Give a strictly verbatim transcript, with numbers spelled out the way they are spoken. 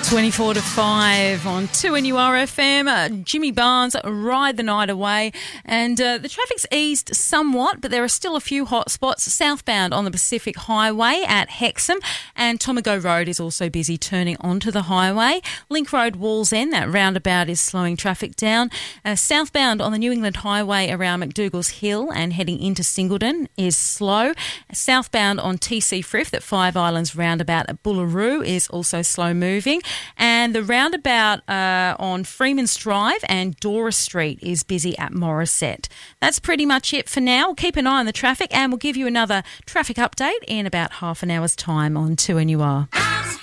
twenty-four to five on two N U R F M. Uh, Jimmy Barnes, Ride the Night Away. And uh, the traffic's eased somewhat, but there are still a few hot spots southbound on the Pacific Highway at Hexham, and Tomago Road is also busy turning onto the highway. Link Road, Walls End, that roundabout is slowing traffic down. Uh, southbound on the New England Highway around McDougall's Hill and heading into Singleton is slow. Southbound on T C Frith at Five Islands roundabout at Bullaroo is also slow moving. And the roundabout uh, on Freeman's Drive and Dora Street is busy at Morisset. That's pretty much it for now. We'll keep an eye on the traffic and we'll give you another traffic update in about half an hour's time on two N U R.